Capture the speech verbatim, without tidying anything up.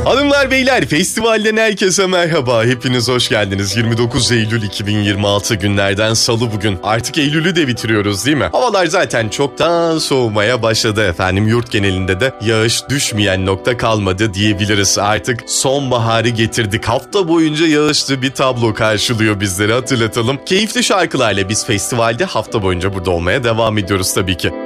Hanımlar beyler, festivalden herkese merhaba. Hepiniz hoş geldiniz. yirmi dokuz Eylül iki bin yirmi altı günlerden salı bugün. Artık Eylül'ü de bitiriyoruz değil mi? Havalar zaten çoktan soğumaya başladı efendim. Yurt genelinde de yağış düşmeyen nokta kalmadı diyebiliriz. Artık sonbaharı getirdik. Hafta boyunca yağışlı bir tablo karşılıyor bizleri, hatırlatalım. Keyifli şarkılarla biz festivalde hafta boyunca burada olmaya devam ediyoruz tabii ki.